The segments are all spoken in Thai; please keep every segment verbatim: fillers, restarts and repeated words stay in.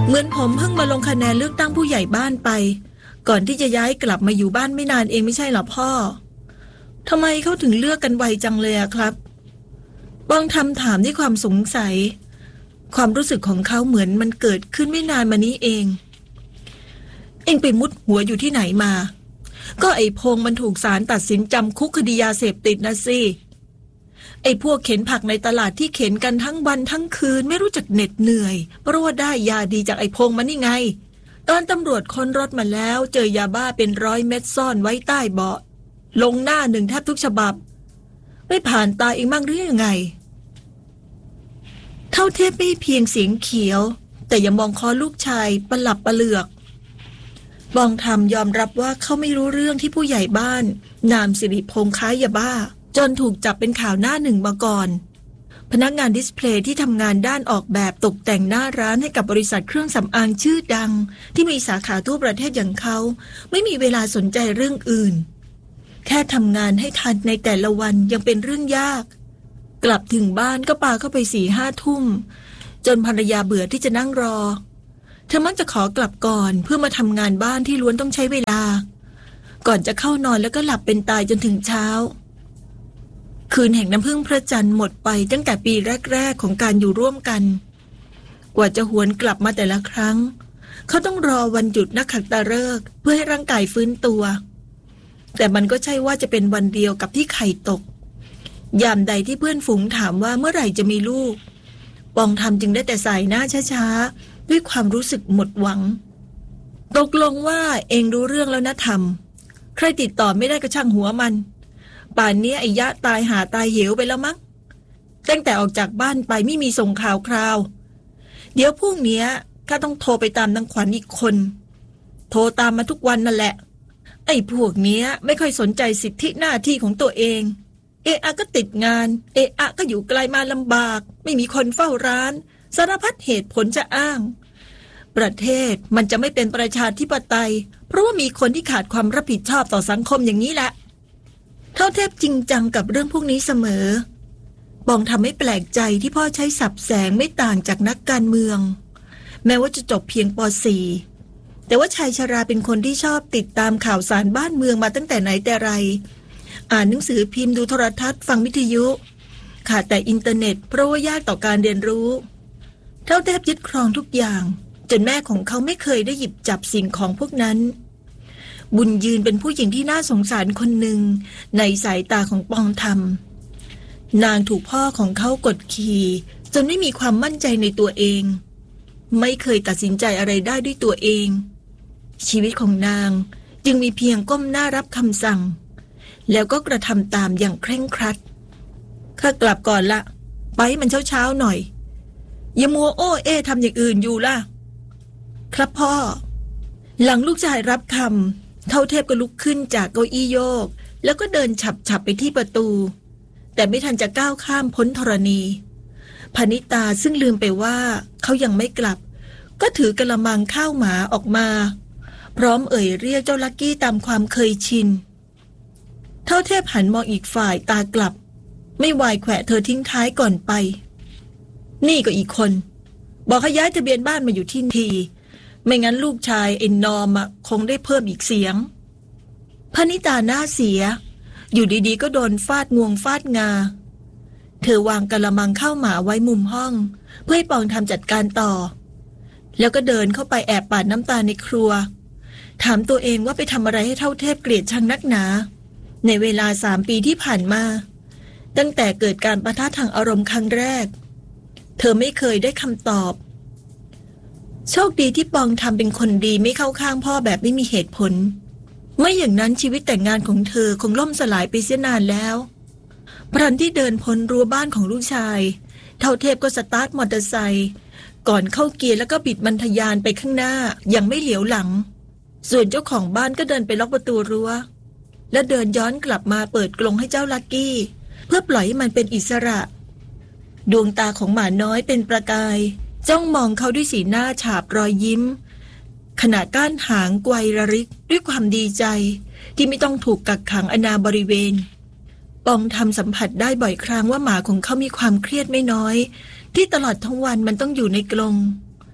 เหมือนผมเพิ่งมาลงคะแนนเลือกตั้งผู้ใหญ่บ้านไปก่อนที่จะย้ายกลับมาอยู่บ้านไม่นานเองไม่ใช่หรอพ่อทำไมเขาถึงเลือกกันไวจังเลยอะครับบางทำถามด้วยความสงสัยความรู้สึกของเขาเหมือนมันเกิดขึ้นไม่นานมานี้เองเองไปมุดหัวอยู่ที่ไหนมาก็ไอ้พงมันถูกศาลตัดสินจำคุกคดียาเสพติดนะสิไอ้พวกเข็นผักในตลาดที่เข็นกันทั้งวันทั้งคืนไม่รู้จักเหน็ดเหนื่อยเพราะว่าได้ยาดีจากไอ้พงมันนี่ไงตอนตำรวจค้นรถมาแล้วเจอยาบ้าเป็นร้อยเม็ดซ่อนไว้ใต้เบาะลงหน้าหนึ่งแทบทุกฉบับไม่ผ่านตาเองบ้างหรือยังไงเท่าเทพไม่เพียงเสียงเขียวแต่อย่ามองคอลูกชายประหลับประเหลือกบองธรรมยอมรับว่าเขาไม่รู้เรื่องที่ผู้ใหญ่บ้านนามสิริพงษ์ค้ายาบ้าจนถูกจับเป็นข่าวหน้าหนึ่งมาก่อนพนักงานดิสเพลย์ที่ทำงานด้านออกแบบตกแต่งหน้าร้านให้กับบริษัทเครื่องสำอางชื่อดังที่มีสาขาทั่วประเทศอย่างเขาไม่มีเวลาสนใจเรื่องอื่นแค่ทำงานให้ทันในแต่ละวันยังเป็นเรื่องยากกลับถึงบ้านก็ปาเข้าไปสี่ห้าทุ่มจนภรรยาเบื่อที่จะนั่งรอเธอมักจะขอกลับก่อนเพื่อมาทำงานบ้านที่ล้วนต้องใช้เวลาก่อนจะเข้านอนแล้วก็หลับเป็นตายจนถึงเช้าคืนแห่งน้ำพึ่งพระจันทร์หมดไปตั้งแต่ปีแรกๆของการอยู่ร่วมกันกว่าจะหวนกลับมาแต่ละครั้งเขาต้องรอวันหยุดนักขัตฤกษ์เพื่อให้ร่างกายฟื้นตัวแต่มันก็ใช่ว่าจะเป็นวันเดียวกับที่ไข่ตกยามใดที่เพื่อนฝูงถามว่าเมื่อไหร่จะมีลูกปองธรรมจึงได้แต่สายหน้าช้าๆด้วยความรู้สึกหมดหวังตกลงว่าเองรู้เรื่องแล้วนะธรรมใครติดต่อไม่ได้ก็ช่างหัวมันป่านนี้ไอ้ยะตายหาตายเหวไปแล้วมั้งตั้งแต่ออกจากบ้านไปไม่มีส่งข่าวคราวเดี๋ยวพรุ่งนี้ข้าต้องโทรไปตามนางขวัญอีกคนโทรตามมาทุกวันนั่นแหละไอ้พวกเนี้ยไม่ค่อยสนใจสิทธิหน้าที่ของตัวเองเอะอะก็ติดงานเอะอะก็อยู่ไกลมาลำบากไม่มีคนเฝ้าร้านสารพัดเหตุผลจะอ้างประเทศมันจะไม่เป็นประชาธิปไตยเพราะว่ามีคนที่ขาดความรับผิดชอบต่อสังคมอย่างนี้แหละเท่าเทพจริงจังกับเรื่องพวกนี้เสมอบองทำให้แปลกใจที่พ่อใช้สับแสงไม่ต่างจากนักการเมืองแม้ว่าจะจบเพียงป สี่ แต่ว่าชายชราเป็นคนที่ชอบติดตามข่าวสารบ้านเมืองมาตั้งแต่ไหนแต่ไรอ่านหนังสือพิมพ์ดูโทรทัศน์ฟังวิทยุขาดแต่อินเทอร์เน็ตเพราะว่ายากต่อการเรียนรู้เท่าเทพยึดครองทุกอย่างจนแม่ของเขาไม่เคยได้หยิบจับสิ่งของพวกนั้นบุญยืนเป็นผู้หญิงที่น่าสงสารคนหนึ่งในสายตาของปองธรรมนางถูกพ่อของเขากดขี่จนไม่มีความมั่นใจในตัวเองไม่เคยตัดสินใจอะไรได้ด้วยตัวเองชีวิตของนางจึงมีเพียงก้มหน้ารับคำสั่งแล้วก็กระทำตามอย่างเคร่งครัดข้ากลับก่อนละไปมันเช้าๆหน่อยอย่ามัวโอ้เอทำอย่างอื่นอยู่ล่ะครับพ่อหลังลูกชายรับคำเท่าเทพก็ลุกขึ้นจากเก้าอี้โยกแล้วก็เดินฉับๆไปที่ประตูแต่ไม่ทันจะก้าวข้ามพ้นธรณีพนิตาซึ่งลืมไปว่าเขายังไม่กลับก็ถือกระมังข้าวหมาออกมาพร้อมเอ่ยเรียกเจ้าลักกี้ตามความเคยชินเท่าเทพหันมองอีกฝ่ายตากลับไม่วายแขวะเธอทิ้งท้ายก่อนไปนี่ก็อีกคนบอกให้ย้ายทะเบียนบ้านมาอยู่ที่ทีไม่งั้นลูกชายไอ้นอมอะคงได้เพิ่มอีกเสียงพนิตาหน้าเสียอยู่ดีๆก็โดนฟาดงวงฟาดงาเธอวางกะละมังข้าวหมาไว้มุมห้องเพื่อให้ปองทำจัดการต่อแล้วก็เดินเข้าไปแอบปาดน้ำตาในครัวถามตัวเองว่าไปทำอะไรให้เท่าเทพเกลียดชังนักหนาในเวลาสามปีที่ผ่านมาตั้งแต่เกิดการปะทะทางอารมณ์ครั้งแรกเธอไม่เคยได้คำตอบโชคดีที่ปองทำเป็นคนดีไม่เข้าข้างพ่อแบบไม่มีเหตุผลไม่อย่างนั้นชีวิตแต่งงานของเธอคงล่มสลายไปเสียนานแล้วพรันที่เดินพ้นรั้วบ้านของลูกชายเท่าเทพก็สตาร์ทมอเตอร์ไซค์ก่อนเข้าเกียร์แล้วก็บิดมันทะยานไปข้างหน้ายังไม่เหลียวหลังส่วนเจ้าของบ้านก็เดินไปล็อกประตูรั้วและเดินย้อนกลับมาเปิดกรงให้เจ้าลักกี้เพื่อปล่อยให้มันเป็นอิสระดวงตาของหมาน้อยเป็นประกายจ้องมองเขาด้วยสีหน้าฉาบรอยยิ้มขณะก้านหางไกวระริกด้วยความดีใจที่ไม่ต้องถูกกักขังอนาบริเวณปองทำสัมผัสได้บ่อยครั้งว่าหมาของเขามีความเครียดไม่น้อยที่ตลอดทั้งวันมันต้องอยู่ในกรง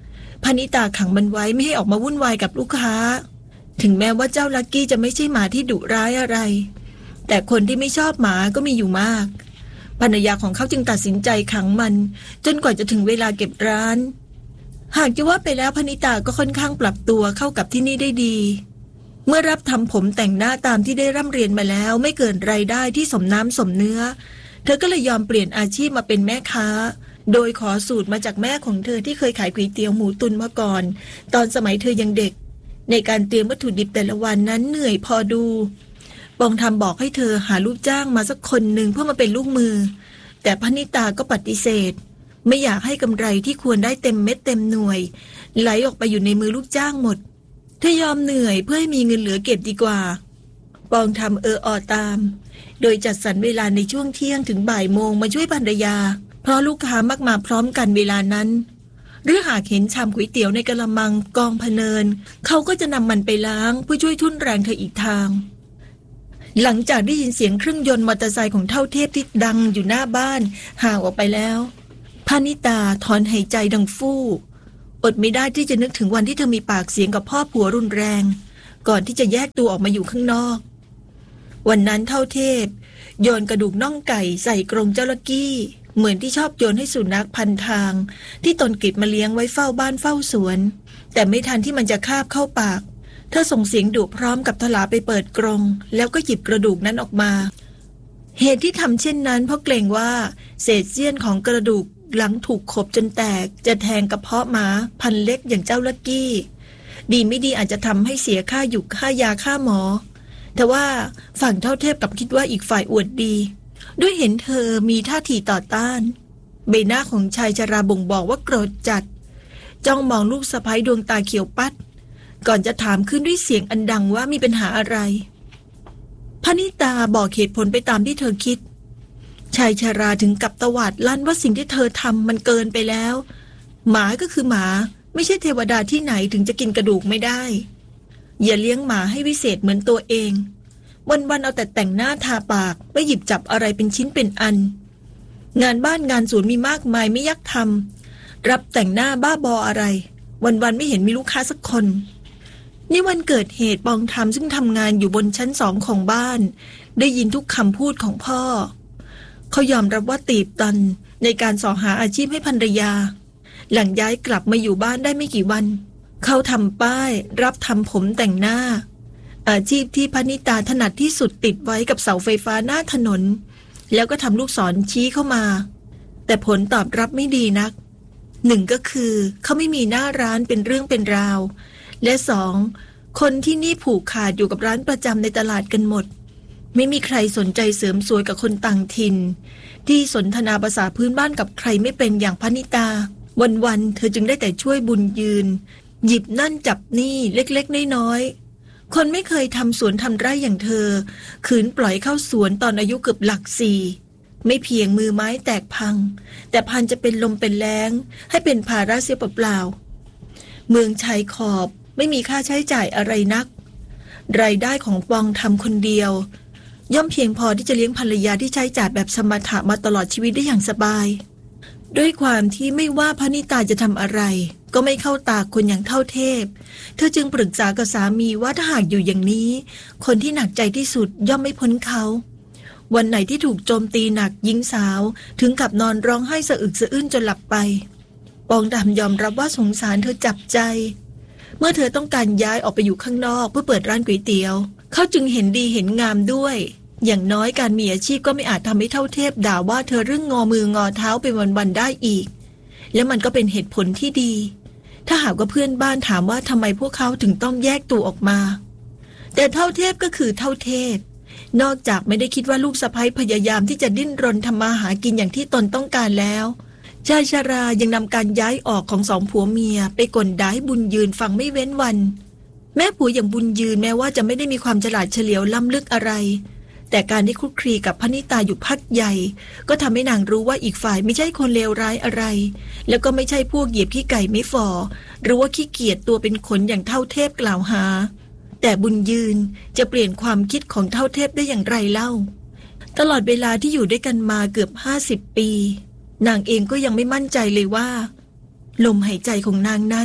พนิตาขังมันไว้ไม่ให้ออกมาวุ่นวายกับลูกค้าถึงแม้ว่าเจ้าลักกี้จะไม่ใช่หมาที่ดุร้ายอะไรแต่คนที่ไม่ชอบหมาก็มีอยู่มากภรรยาของเขาจึงตัดสินใจขังมันจนกว่าจะถึงเวลาเก็บร้านหากจะว่าไปแล้วพนิตาก็ค่อนข้างปรับตัวเข้ากับที่นี่ได้ดีเมื่อรับทำผมแต่งหน้าตามที่ได้ร่ำเรียนมาแล้วไม่เกินรายได้ที่สมน้ำสมเนื้อเธอก็เลยยอมเปลี่ยนอาชีพมาเป็นแม่ค้าโดยขอสูตรมาจากแม่ของเธอที่เคยขายก๋วยเตี๋ยวหมูตุนมาก่อนตอนสมัยเธอยังเด็กในการเตรียมวัตถุดิบแต่ละวันนั้นเหนื่อยพอดูปองทำบอกให้เธอหาลูกจ้างมาสักคนหนึ่งเพื่อมาเป็นลูกมือแต่พนิตาก็ปฏิเสธไม่อยากให้กำไรที่ควรได้เต็มเม็ดเต็มหน่วยไหลออกไปอยู่ในมือลูกจ้างหมดเธอยอมเหนื่อยเพื่อให้มีเงินเหลือเก็บดีกว่าปองทำเอออตามโดยจัดสรรเวลาในช่วงเที่ยงถึงบ่ายโมงมาช่วยภรรยาเพราะลูกค้ามักมาพร้อมกันเวลานั้นหรือหากเห็นชามก๋วยเตี๋ยวในกะละมังกองพะเนินเขาก็จะนำมันไปล้างเพื่อช่วยทุ่นแรงเธออีกทางหลังจากได้ยินเสียงเครื่องยนต์มอเตอร์ไซค์ของเท่าเทพที่ดังอยู่หน้าบ้านห่างออกไปแล้วพานิตาถอนหายใจดังฟู่อดไม่ได้ที่จะนึกถึงวันที่เธอมีปากเสียงกับพ่อผัวรุนแรงก่อนที่จะแยกตัวออกมาอยู่ข้างนอกวันนั้นเท่าเทพโยนกระดูกน่องไก่ใส่กรงเจ้าลักกี้เหมือนที่ชอบโยนให้สุนัขพันทางที่ตนเก็บมาเลี้ยงไว้เฝ้าบ้านเฝ้าสวนแต่ไม่ทันที่มันจะคาบเข้าปากเธอส่งเสียงดุพร้อมกับทลาไปเปิดกรงแล้วก็หยิบกระดูกนั้นออกมาเหตุที่ทำเช่นนั้นเพราะเกรงว่าเศษเสี้ยนของกระดูกหลังถูกขบจนแตกจะแทงกระเพาะหมาพันเล็กอย่างเจ้าลักกี้ดีไม่ดีอาจจะทำให้เสียค่าหยุกค่ายาค่าหมอแต่ว่าฝั่งเท่าเทพกลับคิดว่าอีกฝ่ายอวดดีด้วยเห็นเธอมีท่าทีต่อต้านใบหน้าของชายชราบ่งบอกว่าโกรธจัดจ้องมองลูกสะใภ้ดวงตาเขียวปัดก่อนจะถามขึ้นด้วยเสียงอันดังว่ามีปัญหาอะไรพนิตาบอกเหตุผลไปตามที่เธอคิดชายชราถึงกับตวาดลั่นว่าสิ่งที่เธอทำมันเกินไปแล้วหมาก็คือหมาไม่ใช่เทวดาที่ไหนถึงจะกินกระดูกไม่ได้อย่าเลี้ยงหมาให้วิเศษเหมือนตัวเองวันๆเอาแต่แต่งหน้าทาปากไม่หยิบจับอะไรเป็นชิ้นเป็นอันงานบ้านงานสวนมีมากมายไม่ยักทำรับแต่งหน้าบ้าบออะไรวันๆไม่เห็นมีลูกค้าสักคนนี่วันเกิดเหตุปองทำซึ่งทำงานอยู่บนชั้นสองของบ้านได้ยินทุกคำพูดของพ่อเขายอมรับว่าตีบตันในการสอหาอาชีพให้ภรรยาหลังย้ายกลับมาอยู่บ้านได้ไม่กี่วันเขาทำป้ายรับทำผมแต่งหน้าอาชีพที่พนิตาถนัดที่สุดติดไว้กับเสาไฟฟ้าหน้าถนนแล้วก็ทำลูกศรชี้เข้ามาแต่ผลตอบรับไม่ดีนักหนึ่งก็คือเขาไม่มีหน้าร้านเป็นเรื่องเป็นราวและสองคนที่นี่ผูกขาดอยู่กับร้านประจำในตลาดกันหมดไม่มีใครสนใจเสริมสวยกับคนต่างถิ่นที่สนทนาภาษาพื้นบ้านกับใครไม่เป็นอย่างพนิตาวันๆเธอจึงได้แต่ช่วยบุญยืนหยิบนั่นจับนี่เล็กๆน้อยๆคนไม่เคยทำสวนทำไร่อย่างเธอขืนปล่อยเข้าสวนตอนอายุเกือบหลักสี่ไม่เพียงมือไม้แตกพังแต่พันจะเป็นลมเป็นแล้งให้เป็นภาระเสียเปล่าๆเมืองชายขอบไม่มีค่าใช้จ่ายอะไรนักรายได้ของปองทำคนเดียวย่อมเพียงพอที่จะเลี้ยงภรรยาที่ใช้จ่ายแบบสมถะมาตลอดชีวิตได้อย่างสบายด้วยความที่ไม่ว่าพนิตาจะทำอะไรก็ไม่เข้าตาคนอย่างเท่าเทพเธอจึงปรึกษากับสามีว่าถ้าหากอยู่อย่างนี้คนที่หนักใจที่สุดย่อมไม่พ้นเขาวันไหนที่ถูกโจมตีหนักหญิงสาวถึงกับนอนร้องไห้สะอึกสะอื้นจนหลับไปปองดำยอมรับว่าสงสารเธอจับใจเมื่อเธอต้องการย้ายออกไปอยู่ข้างนอกเพื่อเปิดร้านก๋วยเตี๋ยวเขาจึงเห็นดีเห็นงามด้วยอย่างน้อยการมีอาชีพก็ไม่อาจทำให้เท่าเทพด่าว่าเธอเรื่องงอมืองอเท้าไปวันๆได้อีกและมันก็เป็นเหตุผลที่ดีถ้าหากว่าเพื่อนบ้านถามว่าทำไมพวกเขาถึงต้องแยกตัวออกมาแต่เท่าเทพก็คือเท่าเทพนอกจากไม่ได้คิดว่าลูกสะใภ้พยายามที่จะดิ้นรนทำมาหากินอย่างที่ตนต้องการแล้วชายชรายังนำการย้ายออกของสองผัวเมียไปกลด่าให้บุญยืนฟังไม่เว้นวันแม่ผัวอย่างบุญยืนแม้ว่าจะไม่ได้มีความฉลาดเฉลียวล้ำลึกอะไรแต่การได้คลุกคลีกับพนิตาอยู่พักใหญ่ก็ทำให้นางรู้ว่าอีกฝ่ายไม่ใช่คนเลวร้ายอะไรแล้วก็ไม่ใช่พวกเหยียบขี้ไก่ไม่ฝ่อหรือว่าขี้เกียจตัวเป็นขนอย่างเท่าเทพกล่าวหาแต่บุญยืนจะเปลี่ยนความคิดของเท่าเทพได้อย่างไรเล่าตลอดเวลาที่อยู่ด้วยกันมาเกือบห้าสิบปีนางเองก็ยังไม่มั่นใจเลยว่าลมหายใจของนางนั้น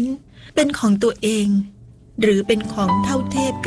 เป็นของตัวเองหรือเป็นของเท่าเทพกัน